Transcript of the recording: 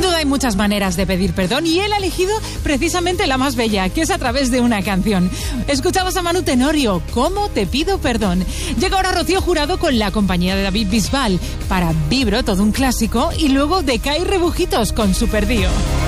duda hay muchas maneras de pedir perdón y él ha elegido precisamente la más bella, que es a través de una canción. Escuchamos a Manu Tenorio, ¿Cómo te pido perdón? Llega ahora Rocío Jurado con la compañía de David Bisbal para Vibro, todo un clásico, y luego Decay Rebujitos con Superdío.